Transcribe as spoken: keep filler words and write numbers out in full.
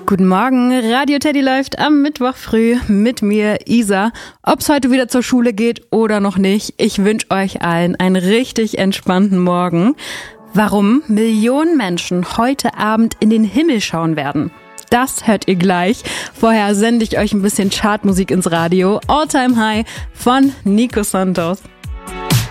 Guten Morgen, Radio Teddy läuft am Mittwoch früh mit mir, Isa. Ob's heute wieder zur Schule geht oder noch nicht, ich wünsche euch allen einen richtig entspannten Morgen. Warum Millionen Menschen heute Abend in den Himmel schauen werden, das hört ihr gleich. Vorher sende ich euch ein bisschen Chartmusik ins Radio. All Time High von Nico Santos.